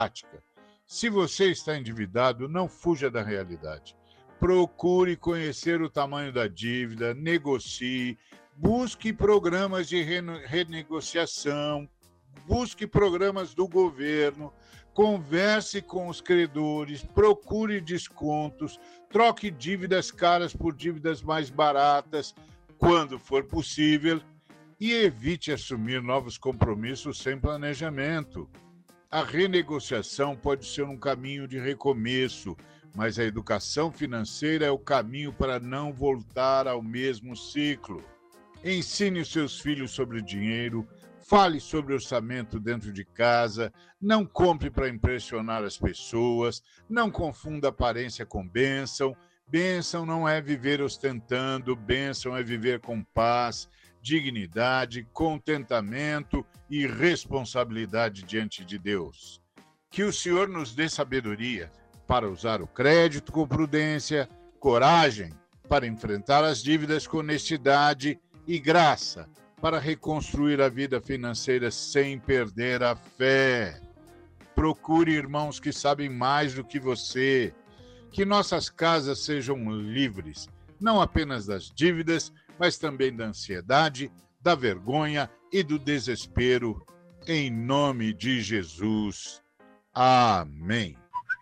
prática. Se você está endividado, não fuja da realidade. Procure conhecer o tamanho da dívida, negocie, busque programas de renegociação, busque programas do governo, converse com os credores, procure descontos, troque dívidas caras por dívidas mais baratas, quando for possível, e evite assumir novos compromissos sem planejamento. A renegociação pode ser um caminho de recomeço, mas a educação financeira é o caminho para não voltar ao mesmo ciclo. Ensine os seus filhos sobre dinheiro, fale sobre orçamento dentro de casa, não compre para impressionar as pessoas, não confunda aparência com bênção. Bênção não é viver ostentando, bênção é viver com paz, dignidade, contentamento e responsabilidade diante de Deus. Que o Senhor nos dê sabedoria para usar o crédito com prudência, coragem para enfrentar as dívidas com honestidade e graça para reconstruir a vida financeira sem perder a fé. Procure irmãos que sabem mais do que você. Que nossas casas sejam livres, não apenas das dívidas, mas também da ansiedade, da vergonha e do desespero. Em nome de Jesus. Amém.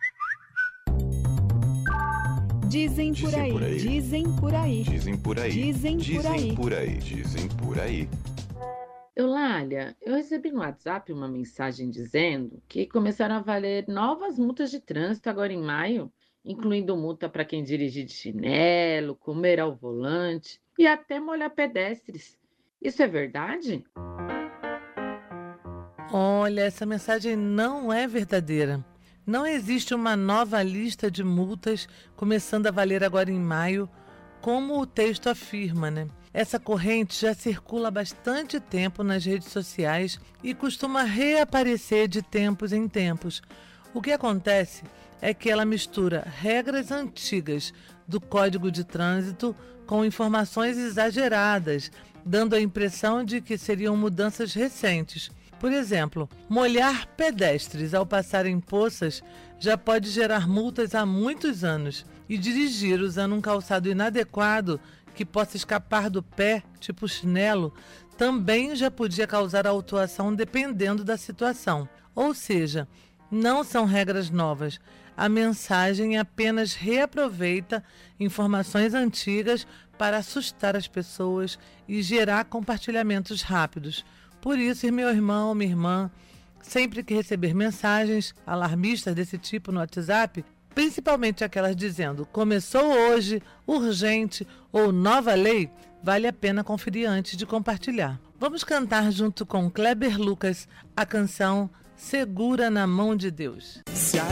Dizem por aí, dizem por aí, dizem por aí, dizem por aí, dizem por aí, dizem por aí. Eulália, eu recebi no WhatsApp uma mensagem dizendo que começaram a valer novas multas de trânsito agora em maio, incluindo multa para quem dirigir de chinelo, comer ao volante e até molhar pedestres. Isso é verdade? Olha, essa mensagem não é verdadeira. Não existe uma nova lista de multas começando a valer agora em maio, como o texto afirma, né? Essa corrente já circula há bastante tempo nas redes sociais e costuma reaparecer de tempos em tempos. O que acontece é que ela mistura regras antigas do Código de Trânsito com informações exageradas, dando a impressão de que seriam mudanças recentes. Por exemplo, molhar pedestres ao passar em poças já pode gerar multas há muitos anos, e dirigir usando um calçado inadequado que possa escapar do pé, tipo chinelo, também já podia causar autuação dependendo da situação. Ou seja, não são regras novas. A mensagem apenas reaproveita informações antigas para assustar as pessoas e gerar compartilhamentos rápidos. Por isso, meu irmão, minha irmã, sempre que receber mensagens alarmistas desse tipo no WhatsApp, principalmente aquelas dizendo começou hoje, urgente ou nova lei, vale a pena conferir antes de compartilhar. Vamos cantar junto com Kleber Lucas a canção Segura na Mão de Deus.